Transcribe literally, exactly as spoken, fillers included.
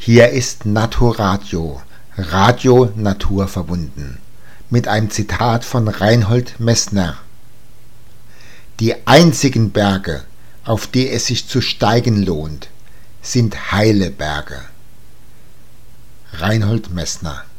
Hier ist Naturadio, Radio naturverbunden, mit einem Zitat von Reinhold Messner. Die einzigen Berge, auf die es sich zu steigen lohnt, sind heile Berge. Reinhold Messner.